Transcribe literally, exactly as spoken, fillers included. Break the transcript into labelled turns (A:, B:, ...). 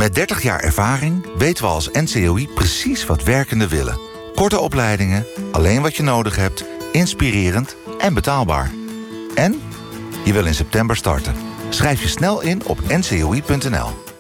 A: Met dertig jaar ervaring weten we als N C O I precies wat werkenden willen. Korte opleidingen, alleen wat je nodig hebt, inspirerend en betaalbaar. En je wil in september starten. Schrijf je snel in op n c o i punt n l.